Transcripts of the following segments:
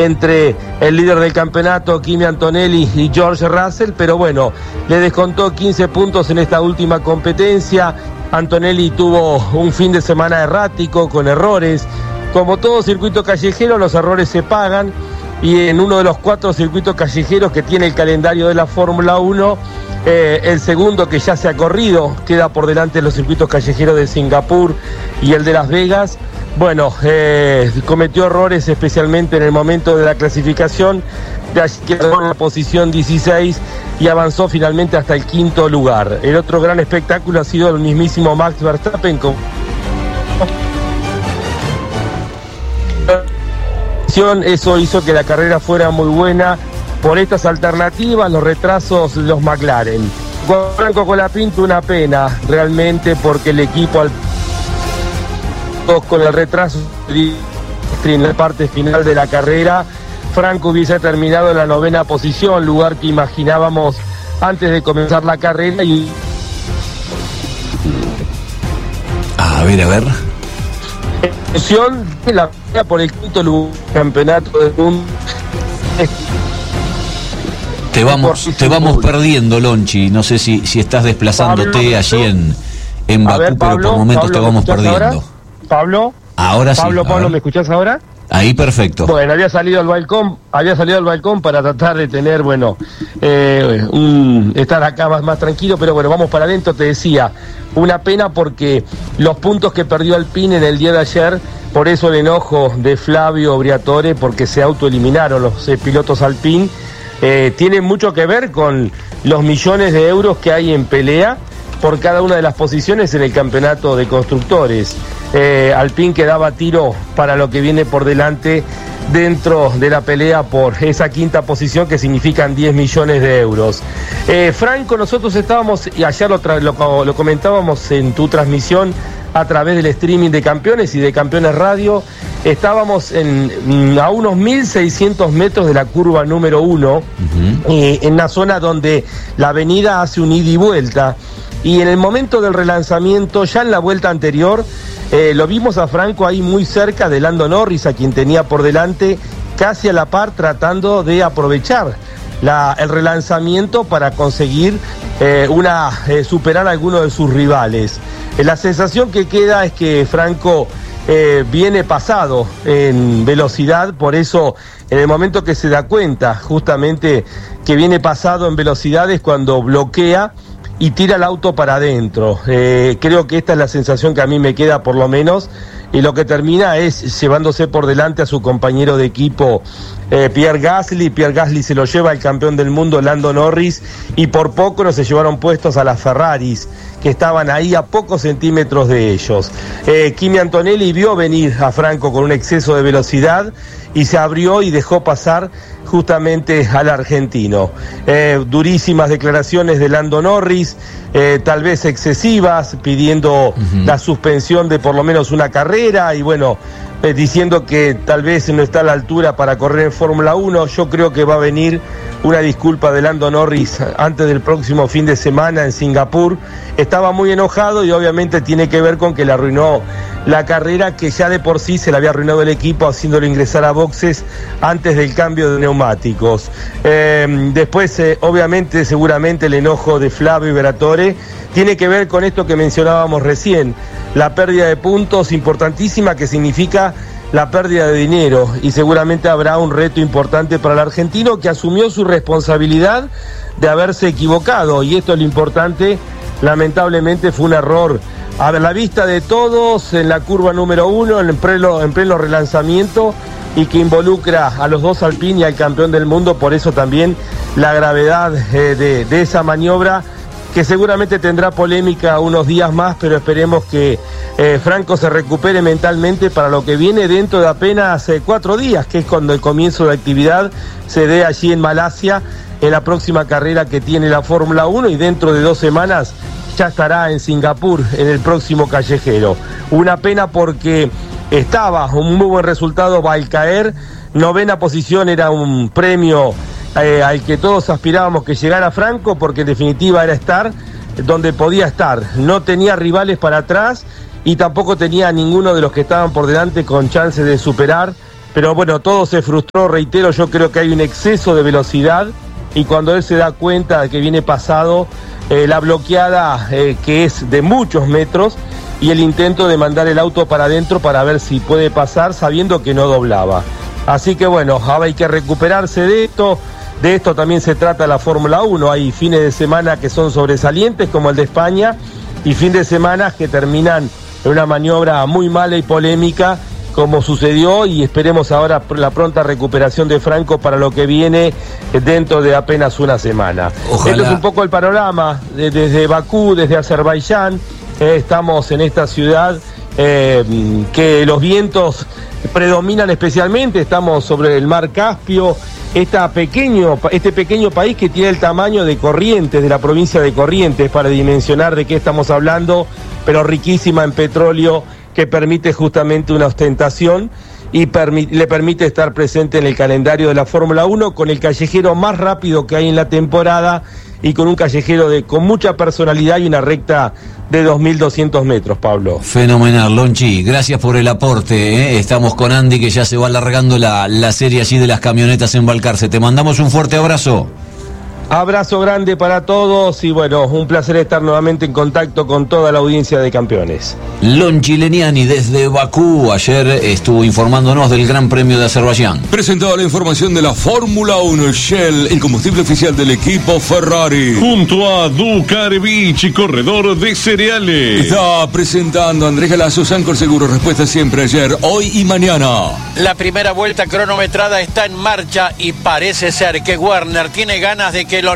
entre el líder del campeonato, Kimi Antonelli, y George Russell, pero bueno, le descontó 15 puntos en esta última competencia. Antonelli tuvo un fin de semana errático, con errores. Como todo circuito callejero, los errores se pagan, y en uno de los 4 circuitos callejeros que tiene el calendario de la Fórmula 1, el segundo, que ya se ha corrido, queda por delante de los circuitos callejeros de Singapur y el de Las Vegas. Bueno, cometió errores especialmente en el momento de la clasificación, de allí quedó en la posición 16 y avanzó finalmente hasta el 5º lugar. El otro gran espectáculo ha sido el mismísimo Max Verstappen con... Eso hizo que la carrera fuera muy buena por estas alternativas, los retrasos de los McLaren. Franco Colapinto, una pena realmente, porque el equipo con el retraso en la parte final de la carrera, Franco hubiese terminado en la 9ª posición, lugar que imaginábamos antes de comenzar la carrera. Y a ver. La pelea por el 5º lugar del campeonato del mundo. Te vamos perdiendo, Lonchi. No sé si estás desplazándote Pablo, allí en Bakú, ver, Pablo, pero por momentos Pablo, te vamos perdiendo. Ahora? Pablo. Ahora sí. Pablo, ¿me escuchás ahora? Ahí perfecto. Bueno, había salido al balcón para tratar de tener, estar acá más tranquilo, pero bueno, vamos para adentro. Te decía, una pena porque los puntos que perdió Alpine en el día de ayer, por eso el enojo de Flavio Briatore, porque se autoeliminaron los pilotos Alpine, tiene mucho que ver con los millones de euros que hay en pelea por cada una de las posiciones en el campeonato de constructores. Alpine quedaba tiro para lo que viene por delante dentro de la pelea por esa 5ª posición, que significan 10 millones de euros. Franco, nosotros estábamos, y ayer lo comentábamos en tu transmisión a través del streaming de Campeones y de Campeones Radio, estábamos a unos 1.600 metros de la curva número 1, en una zona donde la avenida hace un ida y vuelta. Y en el momento del relanzamiento, ya en la vuelta anterior, lo vimos a Franco ahí muy cerca de Lando Norris, a quien tenía por delante, casi a la par, tratando de aprovechar el relanzamiento para conseguir superar a alguno de sus rivales. La sensación que queda es que Franco viene pasado en velocidad, por eso en el momento que se da cuenta justamente que viene pasado en velocidad es cuando bloquea y tira el auto para adentro. Creo que esta es la sensación que a mí me queda, por lo menos, y lo que termina es llevándose por delante a su compañero de equipo, Pierre Gasly. Pierre Gasly se lo lleva el campeón del mundo, Lando Norris, y por poco no se llevaron puestos a las Ferraris, que estaban ahí a pocos centímetros de ellos. Kimi Antonelli vio venir a Franco con un exceso de velocidad y se abrió y dejó pasar justamente al argentino. Durísimas declaraciones de Lando Norris, tal vez excesivas, pidiendo la suspensión de por lo menos una carrera, y bueno, diciendo que tal vez no está a la altura para correr en Fórmula 1. Yo creo que va a venir una disculpa de Lando Norris antes del próximo fin de semana en Singapur. Estaba muy enojado y obviamente tiene que ver con que le arruinó la carrera, que ya de por sí se le había arruinado el equipo haciéndolo ingresar a boxes antes del cambio de neumáticos. Después, obviamente, seguramente el enojo de Flavio Briatore tiene que ver con esto que mencionábamos recién, la pérdida de puntos importantísima, que significa la pérdida de dinero, y seguramente habrá un reto importante para el argentino, que asumió su responsabilidad de haberse equivocado, y esto es lo importante. Lamentablemente fue un error a la vista de todos en la curva número 1, en pleno relanzamiento, y que involucra a los dos Alpine y al campeón del mundo. Por eso también la gravedad de esa maniobra, que seguramente tendrá polémica unos días más, pero esperemos que Franco se recupere mentalmente para lo que viene dentro de apenas 4 días, que es cuando el comienzo de actividad se dé allí en Malasia, en la próxima carrera que tiene la Fórmula 1, y dentro de 2 semanas ya estará en Singapur en el próximo callejero. Una pena porque estaba un muy buen resultado, va al caer. 9ª posición era un premio al que todos aspirábamos que llegara Franco, porque en definitiva era estar donde podía estar. No tenía rivales para atrás y tampoco tenía a ninguno de los que estaban por delante con chance de superar pero bueno, todo se frustró, reitero, yo creo que hay un exceso de velocidad y cuando él se da cuenta de que viene pasado, la bloqueada que es de muchos metros y el intento de mandar el auto para adentro para ver si puede pasar sabiendo que no doblaba. Así que bueno, ahora hay que recuperarse de esto. De esto también se trata la Fórmula 1. Hay fines de semana que son sobresalientes, como el de España, y fin de semana que terminan en una maniobra muy mala y polémica, como sucedió, y esperemos ahora la pronta recuperación de Franco para lo que viene dentro de apenas una semana. Ojalá. Esto es un poco el panorama desde Bakú, desde Azerbaiyán. Estamos en esta ciudad que los vientos predominan especialmente, estamos sobre el mar Caspio, este pequeño país que tiene el tamaño de Corrientes, de la provincia de Corrientes, para dimensionar de qué estamos hablando, pero riquísima en petróleo, que permite justamente una ostentación y le permite estar presente en el calendario de la Fórmula 1 con el callejero más rápido que hay en la temporada y con un callejero con mucha personalidad y una recta de 2.200 metros, Pablo. Fenomenal, Lonchi, gracias por el aporte, ¿eh? Estamos con Andy, que ya se va alargando la serie allí de las camionetas en Balcarce. Te mandamos un fuerte abrazo. Abrazo grande para todos y bueno, un placer estar nuevamente en contacto con toda la audiencia de Campeones. Lonchi Leniani desde Bakú, ayer estuvo informándonos del Gran Premio de Azerbaiyán. Presentaba la información de la Fórmula 1, Shell, el combustible oficial del equipo Ferrari. Junto a Ducarbich, corredor de cereales. Está presentando Andrés Galazo, Sancor Seguro, respuesta siempre ayer, hoy y mañana. La primera vuelta cronometrada está en marcha y parece ser que Werner tiene ganas de que los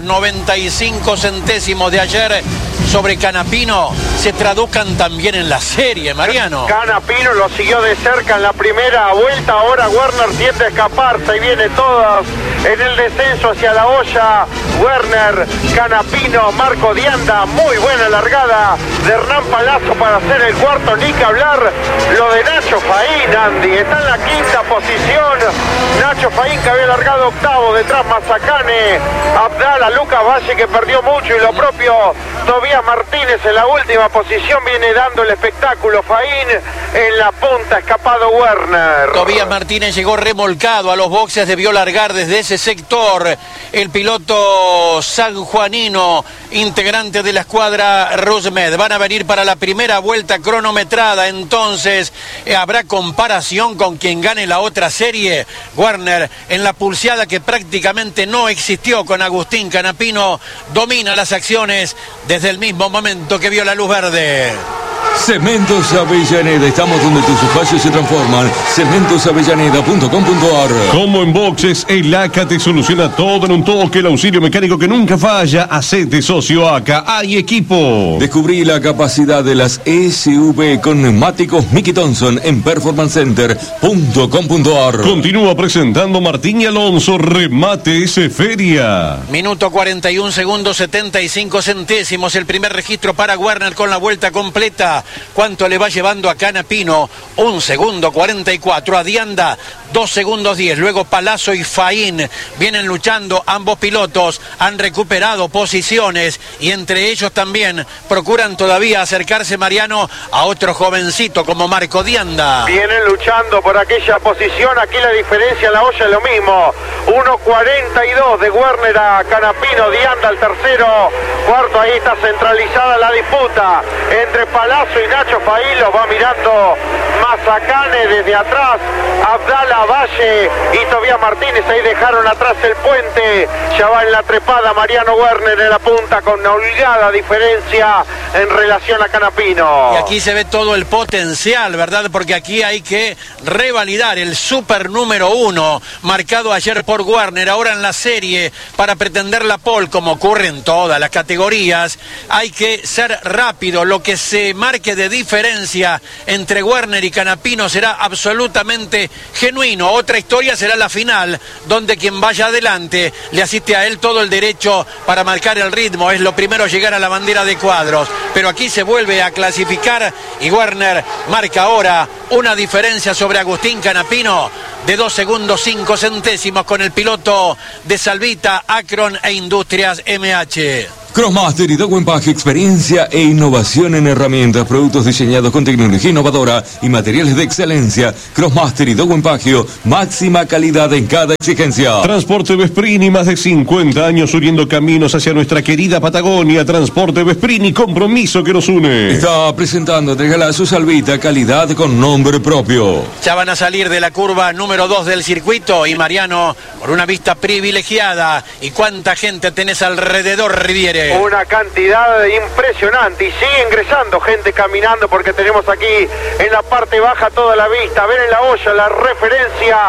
95 centésimos de ayer sobre Canapino se traduzcan también en la serie, Mariano. Canapino lo siguió de cerca en la primera vuelta, ahora Werner tiende a escaparse y viene todas en el descenso hacia la olla. Werner, Canapino, Marco Dianda, muy buena largada de Hernán Palazzo para hacer el cuarto, ni que hablar lo de Nacho Faín, Andy, está en la quinta posición, Nacho Faín que había largado octavo, detrás Mazacane, Abdala, Lucas Valle que perdió mucho y lo propio Tobías Martínez en la última posición, viene dando el espectáculo Faín, en la punta escapado Werner. Tobías Martínez llegó remolcado a los boxes, debió largar desde ese sector el piloto sanjuanino, integrante de la escuadra Rusmed. Van a venir para la primera vuelta cronometrada, entonces habrá comparación con quien gane la otra serie. Werner en la pulseada que prácticamente no existió con Agustín Canapino, domina las acciones desde el mismo momento que vio la luz verde. Cementos Avellaneda, estamos donde tus espacios se transforman. Cementosavellaneda.com.ar. Como en boxes, el ACA te soluciona todo en un toque, el auxilio mecánico que nunca falla. Hacete socio ACA, hay equipo. Descubrí la capacidad de las SUV con neumáticos Mickey Thompson en performancecenter.com.ar. Continúa presentando Martín y Alonso, Remates Feria. Minuto 41 segundos 75 centésimos, el primer registro para Werner con la vuelta completa. ¿Cuánto le va llevando a Canapino? 1 segundo 44, a Dianda 2 segundos 10, luego Palazzo y Faín vienen luchando, ambos pilotos han recuperado posiciones y entre ellos también procuran todavía acercarse, Mariano, a otro jovencito como Marco Dianda. Vienen luchando por aquella posición, aquí la diferencia en la olla es lo mismo, 1.42 de Werner a Canapino, Dianda al tercero, cuarto, ahí está centralizada la disputa entre Palazzo y Nacho Faín, los va mirando Mazacane desde atrás, Abdala, Valle y Tobías Martínez, ahí dejaron atrás el puente, ya va en la trepada Mariano Werner en la punta con una holgada diferencia en relación a Canapino. Y aquí se ve todo el potencial, ¿verdad? Porque aquí hay que revalidar el super número 1 marcado ayer por Werner, ahora en la serie para pretender la pole, como ocurre en todas las categorías, hay que ser rápido, lo que se marque de diferencia entre Werner y Canapino será absolutamente genuino. Otra historia será la final, donde quien vaya adelante le asiste a él todo el derecho para marcar el ritmo, es lo primero llegar a la bandera de cuadros, pero aquí se vuelve a clasificar y Werner marca ahora una diferencia sobre Agustín Canapino de 2 segundos 5 centésimos con el piloto de Salvita, Akron e Industrias MH. Crossmaster y Dow Empaque, experiencia e innovación en herramientas, productos diseñados con tecnología innovadora y materiales de excelencia. Crossmaster y Dow Empaque, máxima calidad en cada exigencia. Transporte Vesprini, más de 50 años uniendo caminos hacia nuestra querida Patagonia. Transporte Vesprini, compromiso que nos une. Está presentando Regala su Salvita, calidad con nombre propio. Ya van a salir de la curva número 2 del circuito y Mariano, por una vista privilegiada. ¿Y cuánta gente tenés alrededor, Riviere? Una cantidad impresionante y sigue ingresando gente caminando porque tenemos aquí en la parte baja toda la vista. Ven en la olla la referencia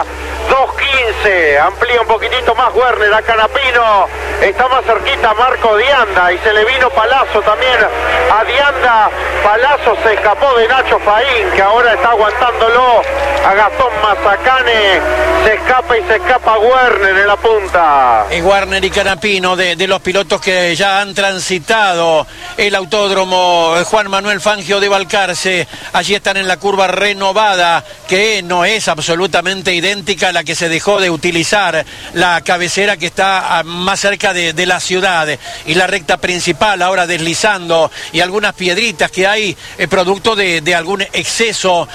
2.15. Amplía un poquitito más Werner a Canapino. Está más cerquita Marco Dianda y se le vino Palazzo también a Dianda. Palazzo se escapó de Nacho Faín, que ahora está aguantándolo a Gastón Mazacane. Se escapa Werner en la punta. Y Werner y Canapino de los pilotos que ya han transitado el autódromo Juan Manuel Fangio de Balcarce. Allí están en la curva renovada, que no es absolutamente idéntica a la que se dejó de utilizar, la cabecera que está más cerca de la ciudad, y la recta principal ahora deslizando, y algunas piedritas que hay producto de algún exceso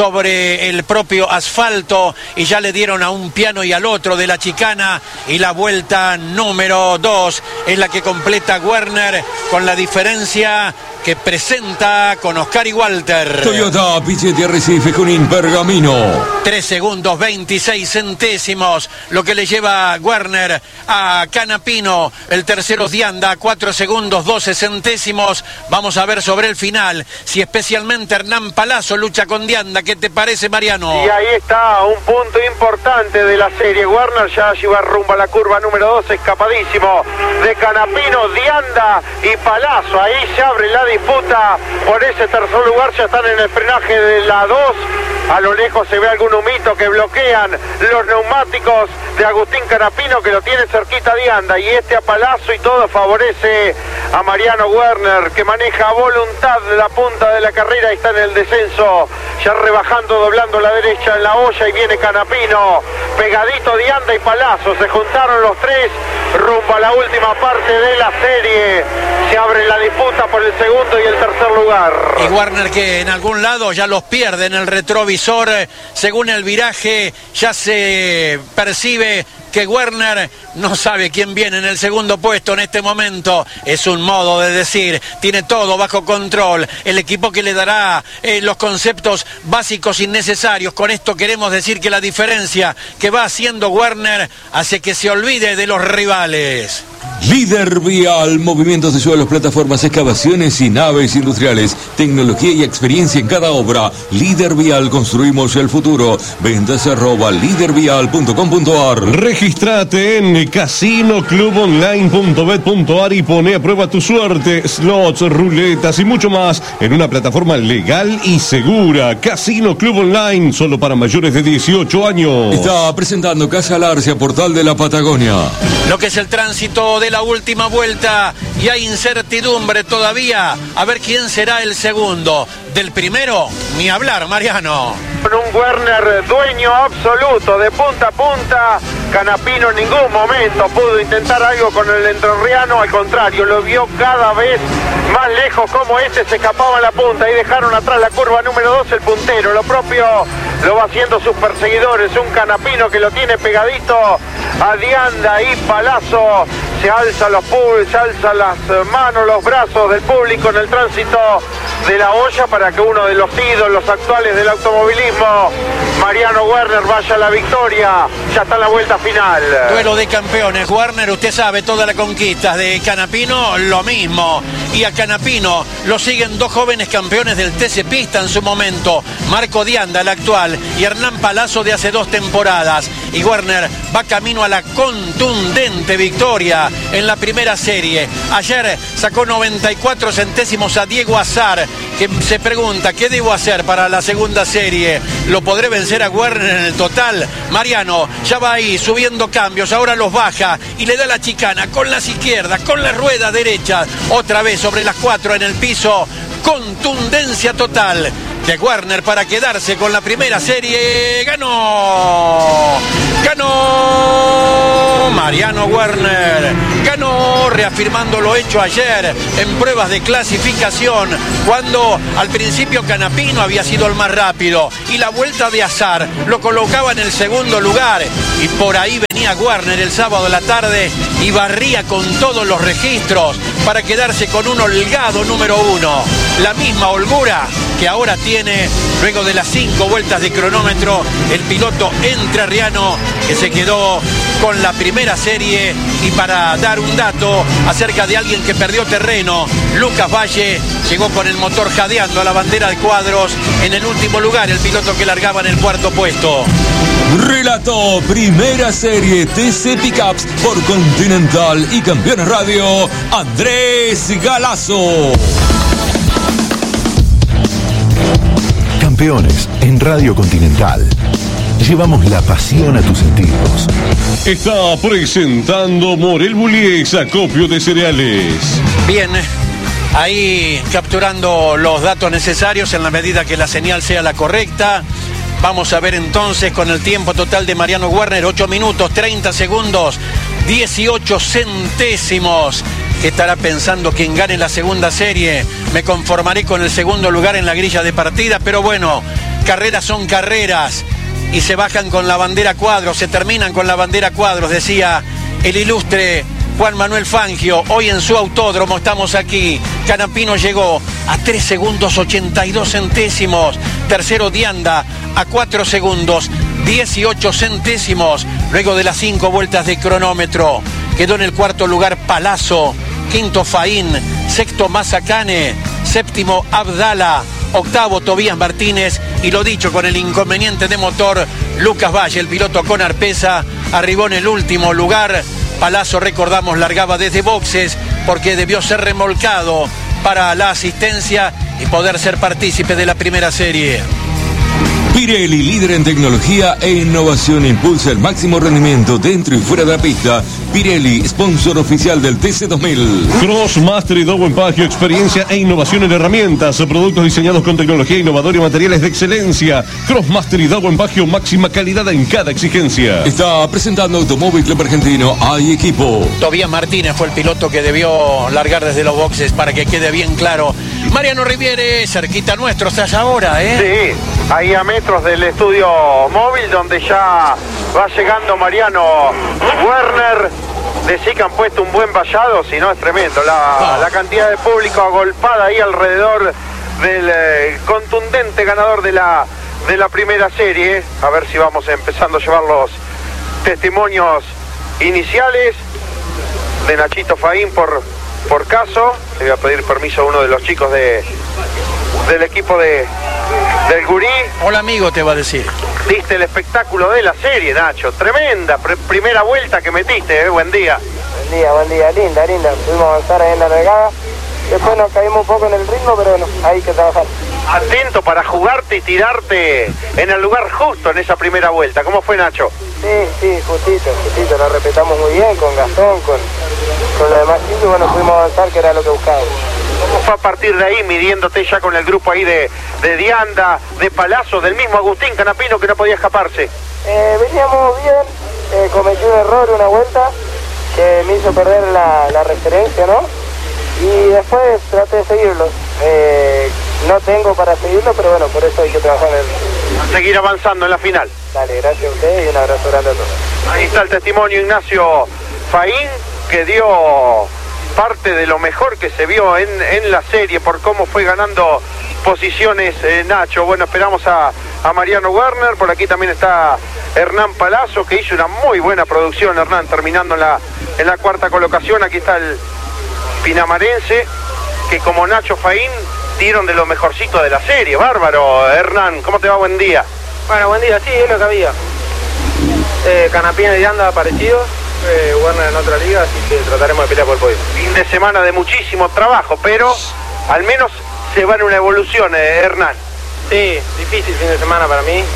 sobre el propio asfalto, y ya le dieron a un piano y al otro de la chicana, y la vuelta número 2 es la que completa Werner, con la diferencia que presenta con Oscar y Walter. Toyota Pichetti Arrecife con Pergamino. 3 segundos 26 centésimos, lo que le lleva Werner a Canapino. El tercero es Dianda, 4 segundos 12 centésimos. Vamos a ver sobre el final si especialmente Hernán Palazzo lucha con Dianda. ¿Qué te parece, Mariano? Y ahí está un punto importante de la serie. Werner ya lleva rumbo a la curva número 2, escapadísimo de Canapino, Dianda y Palazzo. Ahí se abre la disputa por ese tercer lugar. Ya están en el frenaje de la 2. A lo lejos se ve algún humito que bloquean los neumáticos de Agustín Canapino, que lo tiene cerquita Dianda, y a Palazzo, y todo favorece a Mariano Werner, que maneja a voluntad la punta de la carrera y está en el descenso, ya rebajando, doblando la derecha en la olla, y viene Canapino, pegadito Dianda y Palazzo, se juntaron los tres rumbo a la última parte de la serie. Se abre la disputa por el segundo y el tercer lugar. Y Werner, que en algún lado ya los pierde en el retrovisor, según el viraje ya se percibe que Werner no sabe quién viene en el segundo puesto en este momento. Es un modo de decir, tiene todo bajo control. El equipo que le dará los conceptos básicos y necesarios. Con esto queremos decir que la diferencia que va haciendo Werner hace que se olvide de los rivales. Líder Vial, movimientos de suelos, plataformas, excavaciones y naves industriales, tecnología y experiencia en cada obra. Líder Vial, construimos el futuro. Ventas @lidervial.com.ar. Regístrate en casinoclubonline.bet.ar y pone a prueba tu suerte, slots, ruletas y mucho más en una plataforma legal y segura. Casino Club Online, solo para mayores de 18 años. Está presentando Casa Larcia, Portal de la Patagonia. Lo que es el tránsito de la última vuelta, y hay incertidumbre todavía a ver quién será el segundo. Del primero, ni hablar, Mariano. Con un Werner dueño absoluto de punta a punta. Canapino en ningún momento pudo intentar algo con el entrerriano, al contrario, lo vio cada vez más lejos como se escapaba a la punta y dejaron atrás la curva número 2 el puntero. Lo propio lo va haciendo sus perseguidores, un Canapino que lo tiene pegadito a Dianda y Palazzo. Se alza las manos, los brazos del público en el tránsito de la olla para que uno de los ídolos actuales del automovilismo, Mariano Werner, vaya a la victoria. Ya está en la vuelta final. Duelo de campeones. Werner, usted sabe, todas las conquistas de Canapino, lo mismo. Y a Canapino lo siguen dos jóvenes campeones del TC Pista en su momento, Marco Dianda, el actual, y Hernán Palazzo de hace 2 temporadas. Y Werner va camino a la contundente victoria en la primera serie. Ayer sacó 94 centésimos a Diego Azar, que se pregunta, ¿qué debo hacer para la segunda serie? ¿Lo podré vencer a Werner en el total? Mariano ya va ahí subiendo cambios, ahora los baja y le da la chicana con las izquierdas, con la rueda derecha, otra vez sobre las 4 en el piso. Contundencia total de Werner para quedarse con la primera serie. ¡Ganó! ¡Ganó! Mariano Werner ganó, reafirmando lo hecho ayer en pruebas de clasificación, cuando al principio Canapino había sido el más rápido y la vuelta de azar lo colocaba en el segundo lugar, y por ahí venía Werner el sábado a la tarde y barría con todos los registros para quedarse con un holgado número 1. La misma holgura que ahora tiene, luego de las 5 vueltas de cronómetro, el piloto entrerriano, que se quedó con la primera serie. Y para dar un dato acerca de alguien que perdió terreno, Lucas Valle llegó con el motor jadeando a la bandera de cuadros en el último lugar, el piloto que largaba en el cuarto puesto. Relató Primera Serie TC Pickups por Continental y Campeones Radio, Andrés Galazo. Campeones en Radio Continental. Llevamos la pasión a tus sentidos. Está presentando Morel Bullies, acopio de cereales. Bien, ahí capturando los datos necesarios en la medida que la señal sea la correcta. Vamos a ver entonces con el tiempo total de Mariano Werner, 8 minutos, 30 segundos, 18 centésimos. ¿Qué estará pensando quien gane la segunda serie? Me conformaré con el segundo lugar en la grilla de partida, pero bueno, carreras son carreras y se bajan con la bandera cuadros, se terminan con la bandera cuadros, decía el ilustre Juan Manuel Fangio. Hoy en su autódromo estamos aquí. Canapino llegó a 3 segundos 82 centésimos. Tercero Dianda a 4 segundos 18 centésimos. Luego de las 5 vueltas de cronómetro. Quedó en el cuarto lugar Palazzo. Quinto Faín. Sexto Mazacane. Séptimo Abdala. Octavo Tobías Martínez. Y lo dicho, con el inconveniente de motor, Lucas Valle, el piloto con Arpesa, arribó en el último lugar. Palazzo, recordamos, largaba desde boxes porque debió ser remolcado para la asistencia y poder ser partícipe de la primera serie. Pirelli, líder en tecnología e innovación, impulsa el máximo rendimiento dentro y fuera de la pista. Pirelli, sponsor oficial del TC2000. Crossmaster y Dow Empagio, experiencia e innovación en herramientas, productos diseñados con tecnología innovadora y materiales de excelencia. Crossmaster y Dow Empagio, máxima calidad en cada exigencia. Está presentando Automóvil Club Argentino, hay equipo. Tobías Martínez fue el piloto que debió largar desde los boxes, para que quede bien claro. Mariano Riviere, cerquita nuestro, estás ahora, ¿eh? Sí, ahí a metros del estudio móvil, donde ya va llegando Mariano Werner. Decí que han puesto un buen vallado, si no es tremendo. La cantidad de público agolpada ahí alrededor del contundente ganador de la primera serie. A ver si vamos empezando a llevar los testimonios iniciales de Nachito Faín por caso. Le voy a pedir permiso a uno de los chicos del equipo del Gurí. Hola amigo, te va a decir. Diste el espectáculo de la serie, Nacho. Tremenda primera vuelta que metiste, buen día. Buen día, linda. Pudimos avanzar ahí en la regada. Después nos caímos un poco en el ritmo, pero bueno, hay que trabajar. Atento para jugarte y tirarte en el lugar justo en esa primera vuelta. ¿Cómo fue, Nacho? Sí, justito. Lo respetamos muy bien con Gastón, con los demás chicos, y bueno, pudimos avanzar, que era lo que buscábamos. ¿Cómo fue a partir de ahí, midiéndote ya con el grupo ahí de Dianda, de Palazzo, del mismo Agustín Canapino, que no podía escaparse? Veníamos bien, cometí un error una vuelta que me hizo perder la referencia, ¿no? Y después traté de seguirlo. No tengo para seguirlo, pero bueno, por eso hay que trabajar en seguir avanzando en la final. Dale, gracias a ustedes y un abrazo grande a todos. Ahí está el testimonio Ignacio Faín, que dio parte de lo mejor que se vio en la serie por cómo fue ganando posiciones Nacho. Bueno, esperamos a Mariano Werner. Por aquí también está Hernán Palazzo, que hizo una muy buena producción, Hernán, terminando en la cuarta colocación. Aquí está el pinamarense, que como Nacho Faín dieron de lo mejorcito de la serie. Bárbaro, Hernán, ¿cómo te va? Buen día. Bueno, buen día, sí, es lo que había. Canapino y Dianda parecidos, Werner en otra liga, así que trataremos de pelear por el podio. Fin de semana de muchísimo trabajo, pero al menos se va en una evolución, Hernán. Sí, difícil fin de semana para mí,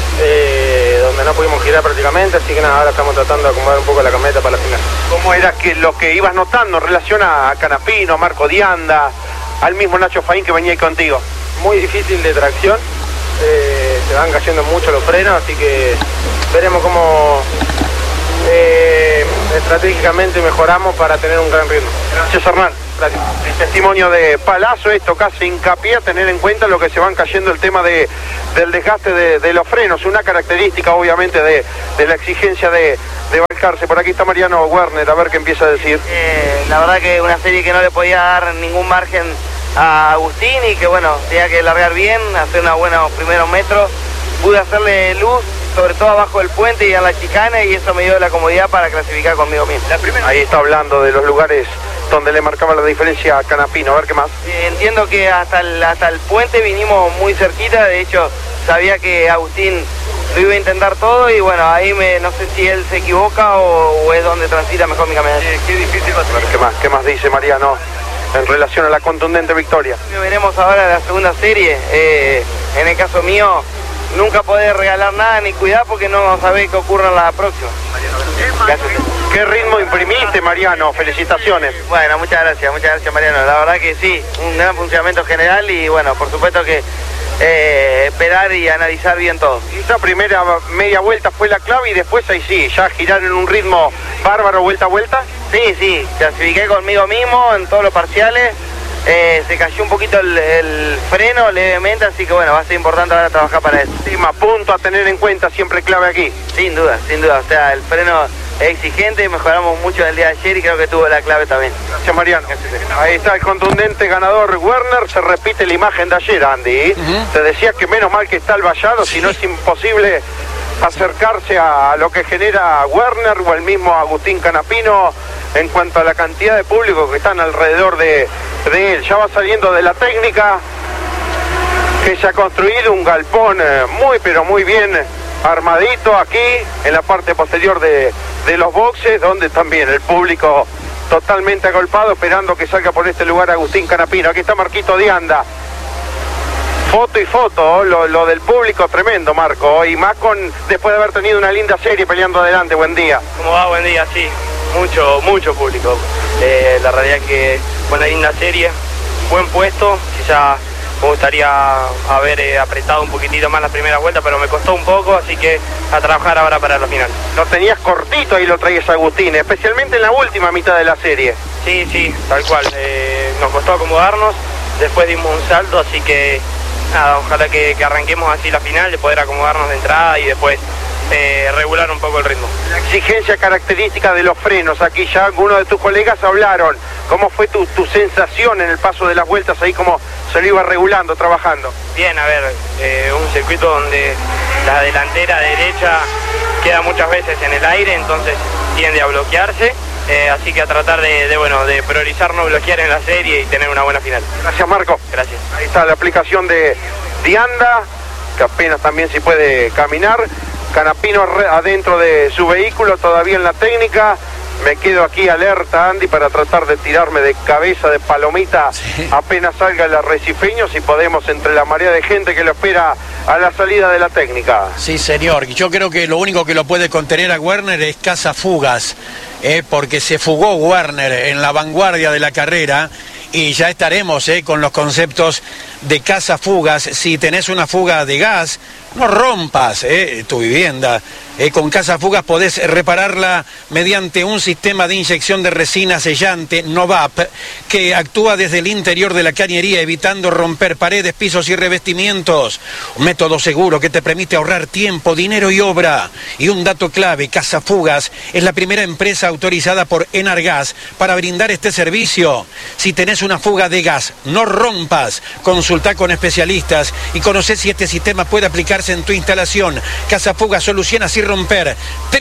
donde no pudimos girar prácticamente, así que nada, ahora estamos tratando de acomodar un poco la camioneta para la final. ¿Cómo era lo que ibas notando en relación a Canapino, a Marco Dianda, al mismo Nacho Faín que venía ahí contigo? Muy difícil de tracción, se van cayendo mucho los frenos, así que veremos cómo estratégicamente mejoramos para tener un gran ritmo. Gracias, Hernán. Gracias. El testimonio de Palazzo, esto casi hincapié a tener en cuenta lo que se van cayendo el tema del desgaste de los frenos, una característica obviamente de la exigencia de Balcarce. Por aquí está Mariano Werner, a ver qué empieza a decir. La verdad que una serie que no le podía dar ningún margen a Agustín y que bueno, tenía que largar bien, hacer unos buenos primeros metros. Pude hacerle luz, sobre todo abajo del puente y en la chicana, y eso me dio la comodidad para clasificar conmigo mismo. Ahí está hablando de los lugares donde le marcaba la diferencia a Canapino, a ver qué más. Entiendo que hasta el puente vinimos muy cerquita, de hecho sabía que Agustín lo iba a intentar todo y bueno, ahí no sé si él se equivoca o es donde transita mejor mi camioneta. Qué difícil va a ser. ¿Qué más dice Mariano en relación a la contundente victoria? Veremos ahora la segunda serie. En el caso mío, nunca podés regalar nada ni cuidar porque no sabés qué ocurra en la próxima. Gracias. ¿Qué ritmo imprimiste, Mariano? Felicitaciones. Bueno, muchas gracias Mariano. La verdad que sí, un gran funcionamiento general y bueno, por supuesto que esperar y analizar bien todo. Esa primera media vuelta fue la clave y después ahí sí, ya girar en un ritmo bárbaro vuelta a vuelta. Sí, clasifiqué conmigo mismo en todos los parciales. Se cayó un poquito el freno levemente, así que bueno, va a ser importante ahora trabajar para eso. Última punto a tener en cuenta, siempre clave aquí. Sin duda, o sea, el freno es exigente, mejoramos mucho el día de ayer y creo que tuvo la clave también. Gracias, Mariano. Ahí está el contundente ganador Werner, se repite la imagen de ayer, Andy. Te decía que menos mal que está el vallado, si no es imposible acercarse a lo que genera Werner o el mismo Agustín Canapino en cuanto a la cantidad de público que están alrededor de él. Ya va saliendo de la técnica que se ha construido un galpón muy pero muy bien armadito aquí en la parte posterior de los boxes, donde también el público totalmente agolpado esperando que salga por este lugar Agustín Canapino. Aquí está Marquito Dianda. Foto y foto, lo del público tremendo, Marco, y más después de haber tenido una linda serie peleando adelante. Buen día. ¿Cómo va? Buen día, sí. Mucho público. La realidad es que fue una linda serie, buen puesto, quizá me gustaría haber apretado un poquitito más la primera vuelta, pero me costó un poco, así que a trabajar ahora para la final. Lo tenías cortito ahí, lo traías Agustín, especialmente en la última mitad de la serie. Sí, tal cual. Nos costó acomodarnos, después dimos un salto, así que nada, ojalá que arranquemos así la final, de poder acomodarnos de entrada y después regular un poco el ritmo. La exigencia característica de los frenos, aquí ya algunos de tus colegas hablaron. ¿Cómo fue tu sensación en el paso de las vueltas ahí, cómo se lo iba regulando, trabajando? Bien, a ver, un circuito donde la delantera derecha queda muchas veces en el aire, entonces tiende a bloquearse, así que a tratar de priorizar no bloquear en la serie y tener una buena final. Gracias, Marco. Gracias. Ahí está la aplicación de Dianda, que apenas también se puede caminar. Canapino adentro de su vehículo, todavía en la técnica. Me quedo aquí alerta, Andy, para tratar de tirarme de cabeza de palomita apenas salga el arrecifeño, si podemos, entre la marea de gente que lo espera a la salida de la técnica. Sí, señor. Yo creo que lo único que lo puede contener a Werner es cazafugas, porque se fugó Werner en la vanguardia de la carrera. Y ya estaremos con los conceptos de cazafugas. Si tenés una fuga de gas, no rompas tu vivienda. Con cazafugas podés repararla mediante un sistema de inyección de resina sellante Novap que actúa desde el interior de la cañería, evitando romper paredes, pisos y revestimientos. Un método seguro que te permite ahorrar tiempo, dinero y obra. Y un dato clave: Cazafugas es la primera empresa autorizada por Enargas para brindar este servicio. Si tenés una fuga de gas, no rompas. Consulta con especialistas y conocé si este sistema puede aplicarse en tu instalación. Cazafugas soluciona sin romper.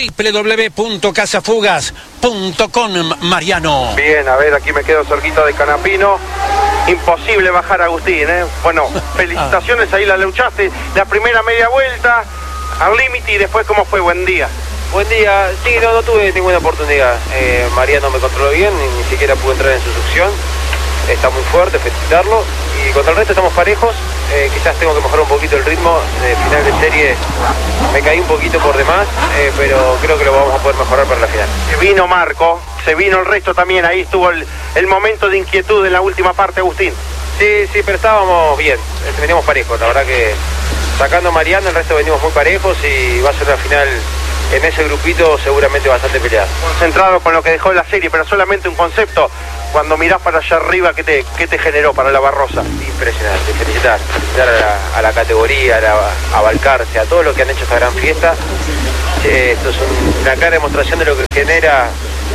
www.cazafugas.com, Mariano. Bien, a ver, aquí me quedo cerquita de Canapino. Imposible bajar a Agustín, Bueno, felicitaciones, ahí la luchaste. La primera media vuelta al límite y después, ¿cómo fue? Buen día. Buen día. Sí, no tuve ninguna oportunidad. Mariano me controló bien, ni siquiera pude entrar en su succión. Está muy fuerte, felicitarlo. Y contra el resto estamos parejos. Quizás tengo que mejorar un poquito el ritmo. De final de serie me caí un poquito por demás, pero creo que lo vamos a poder mejorar para la final. Se vino Marco, se vino el resto también. Ahí estuvo el momento de inquietud en la última parte, Agustín. Sí, pero estábamos bien. Veníamos parejos. La verdad que sacando a Mariano, el resto venimos muy parejos y va a ser una final en ese grupito seguramente bastante peleado. Concentrado con lo que dejó la serie, pero solamente un concepto. Cuando mirás para allá arriba, ¿qué te generó para la Barrosa? Impresionante, felicitar a la categoría, a Balcarce, a todos los que han hecho esta gran fiesta. Esto es una clara demostración de lo que genera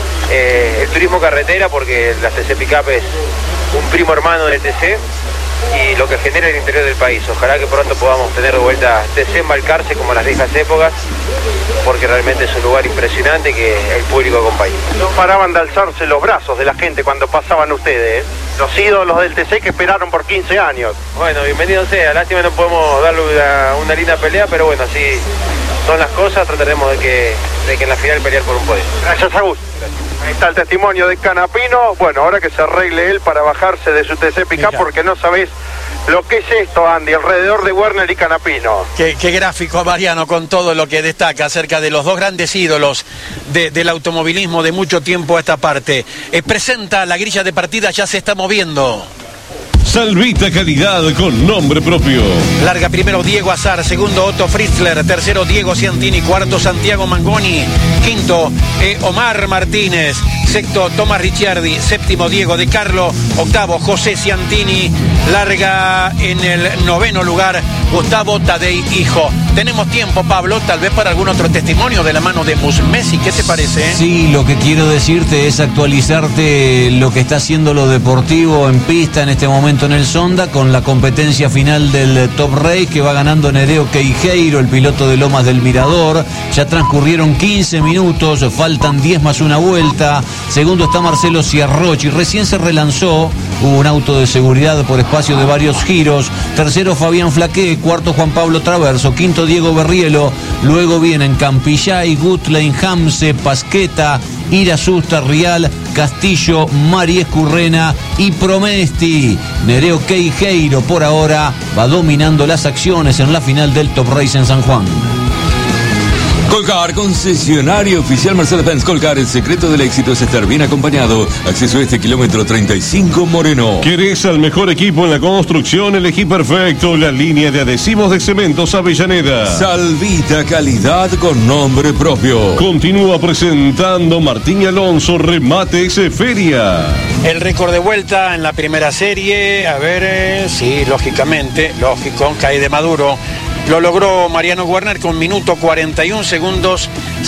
el turismo carretera, porque la TC Pickup es un primo hermano del TC y lo que genera el interior del país. Ojalá que pronto podamos tener de vuelta TC en Balcarce como en las viejas épocas, porque realmente es un lugar impresionante que el público acompaña. No paraban de alzarse los brazos de la gente cuando pasaban ustedes, los ídolos del TC que esperaron por 15 años. Bueno, bienvenido sea. Lástima no podemos darle una linda pelea, pero bueno, así son las cosas. Trataremos de que en la final pelear por un podio. Gracias, Agus. Ahí está el testimonio de Canapino. Bueno, ahora que se arregle él para bajarse de su TC Pickup, porque no sabés lo que es esto, Andy, alrededor de Werner y Canapino. Qué gráfico, Mariano, con todo lo que destaca acerca de los dos grandes ídolos del automovilismo de mucho tiempo a esta parte. Presenta la grilla de partida, ya se está moviendo. Salvita calidad con nombre propio. Larga primero Diego Azar, segundo Otto Fritzler, tercero Diego Ciantini, cuarto Santiago Mangoni, quinto Omar Martínez, sexto Tomás Ricciardi, séptimo Diego De Carlo, octavo José Ciantini, larga en el noveno lugar Gustavo Tadei Hijo. Tenemos tiempo, Pablo, tal vez para algún otro testimonio de la mano de Musmesi, ¿qué te parece? Sí, lo que quiero decirte es actualizarte lo que está haciendo lo deportivo en pista en este momento en el Sonda, con la competencia final del Top Race que va ganando Nereo Queijeiro, el piloto de Lomas del Mirador. Ya transcurrieron 15 minutos, faltan 10 más una vuelta. Segundo está Marcelo Ciarrochi, recién se relanzó, hubo un auto de seguridad por espacio de varios giros. Tercero Fabián Flaqué, cuarto Juan Pablo Traverso, quinto Diego Berrielo. Luego vienen Campillay, Gutlein, Hamse, Pasqueta, Irasusta, Rial, Castillo, María Escurrena y Promesti. Nereo Queijeiro por ahora va dominando las acciones en la final del Top Race en San Juan. Colcar, concesionario oficial Mercedes-Benz. Colcar, el secreto del éxito es estar bien acompañado. Acceso a este kilómetro 35 Moreno. ¿Querés al mejor equipo en la construcción? Elegí perfecto la línea de adhesivos de Cementos Avellaneda. Salvita calidad con nombre propio. Continúa presentando Martín Alonso, Remates Feria. El récord de vuelta en la primera serie, a ver, sí, lógicamente, lógico, cae de Maduro. Lo logró Mariano Werner con minuto 41 segundos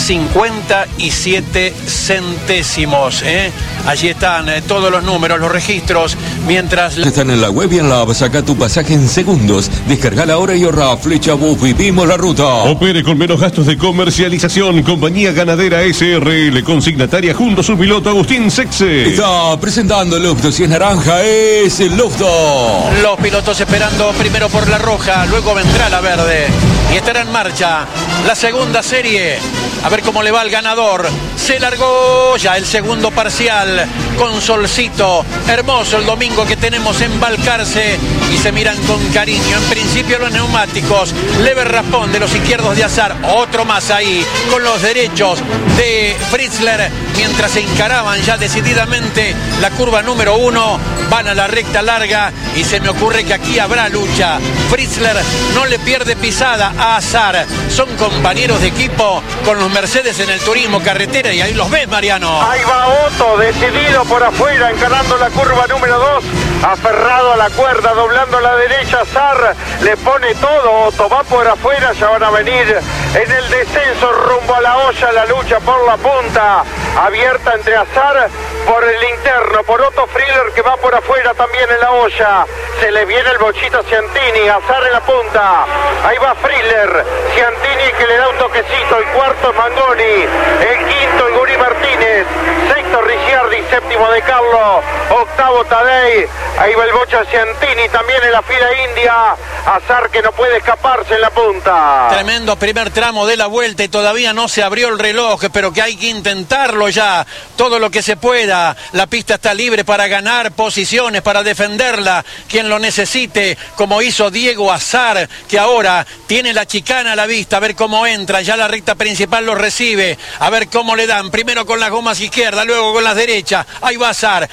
57 centésimos. Allí están todos los números, los registros, mientras... Están en la web y en la app. Saca tu pasaje en segundos. Descarga la hora y ahorra. Flecha Bus, vivimos la ruta. Opere con menos gastos de comercialización. Compañía Ganadera SRL, consignataria junto a su piloto Agustín Sexe. Está presentando el Lufto. Si es naranja, es el Lufto. Los pilotos esperando primero por la roja, luego vendrá la verde. Y estará en marcha la segunda serie. A ver cómo le va al ganador. Se largó ya el segundo parcial con solcito. Hermoso el domingo que tenemos en Balcarce. Y se miran con cariño. En principio los neumáticos. Leve raspón de los izquierdos de Azar. Otro más ahí con los derechos de Fritzler. Mientras se encaraban ya decididamente la curva número 1. Van a la recta larga. Y se me ocurre que aquí habrá lucha. Fritzler no le pierde pisada a Azar. Son compañeros de equipo con los Mercedes en el turismo carretera y ahí los ves, Mariano. Ahí va Otto, decidido por afuera, encarando la curva número 2, aferrado a la cuerda, doblando a la derecha. Azar le pone todo, Otto va por afuera, ya van a venir en el descenso rumbo a la olla, la lucha por la punta, abierta entre Azar por el interno, por Otto Fritzler que va por afuera también en la olla. Se le viene el bochito a Ciantini, Azar en la punta, ahí va Fritzler, Ciantini que le da un toquecito, el cuarto es Mangoni, el quinto el Guri Martínez, sexto Ricciardi, séptimo De Carlo, octavo Tadei, ahí va el bocha Ciantini también en la fila india, Azar que no puede escaparse en la punta. Tremendo primer tramo de la vuelta y todavía no se abrió el reloj, pero que hay que intentarlo ya, todo lo que se pueda. La pista está libre para ganar posiciones, para defenderla, quien lo necesite, como hizo Diego Azar, que ahora tiene la chicana a la vista, a ver cómo entra, ya la recta principal lo recibe, a ver cómo le dan, primero con las gomas izquierdas, luego con las derechas, ahí va Azar, con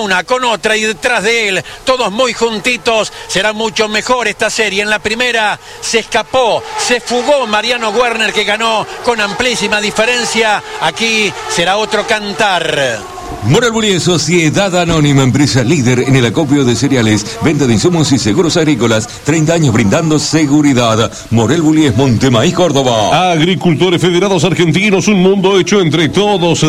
una, con otra y detrás de él, todos muy juntitos. Será mucho mejor esta serie. En la primera se escapó, se fugó Mariano Werner, que ganó con amplísima diferencia. Aquí será otro cantar. Morel Bullies, Sociedad Anónima, empresa líder en el acopio de cereales, venta de insumos y seguros agrícolas, 30 años brindando seguridad. Morel Bullies, Montemaíz, Córdoba. Agricultores Federados Argentinos, un mundo hecho entre todos.